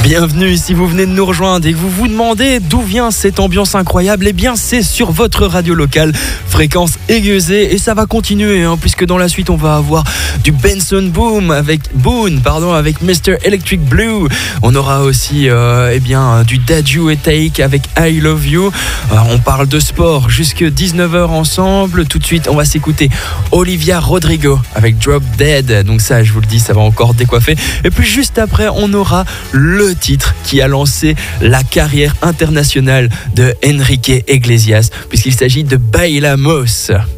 Bienvenue, si vous venez de nous rejoindre et que vous vous demandez d'où vient cette ambiance incroyable, eh bien c'est sur votre radio locale, fréquence aiguisée, et ça va continuer puisque dans la suite on va avoir du Benson Boone avec Mr. Electric Blue. On aura aussi du Dadju et Take avec I Love You. On parle de sport jusque 19h ensemble. Tout de suite on va s'écouter Olivia Rodrigo avec Drop Dead. Donc ça, je vous le dis, ça va encore décoiffer. Et puis juste après on aura le titre qui a lancé la carrière internationale de Enrique Iglesias, puisqu'il s'agit de Bailamos.